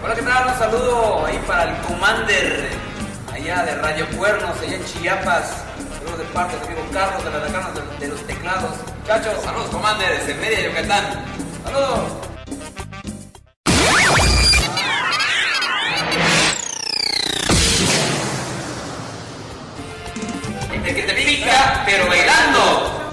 Hola, ¿qué tal? Un saludo ahí para el Commander, allá de Radio Cuernos, allá en Chiapas. Saludos de parte del amigo Carlos de las Lacanas de los Teclados. Muchachos, Saludos, Commander, desde Mérida, Yucatán. saludos.